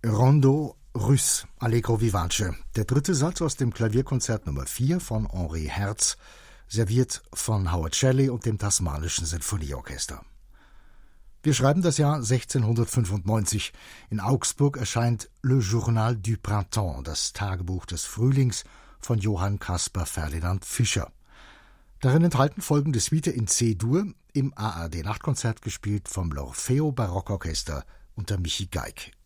Rondo Russe, Allegro vivace, der dritte Satz aus dem Klavierkonzert Nummer 4 von Henri Herz, serviert von Howard Shelley und dem Tasmanischen Sinfonieorchester. Wir schreiben das Jahr 1695. In Augsburg erscheint Le Journal du Printemps, das Tagebuch des Frühlings von Johann Caspar Ferdinand Fischer. Darin enthalten folgende Suite in C-Dur, im ARD-Nachtkonzert gespielt vom L'Orfeo Barockorchester unter Michi Geig.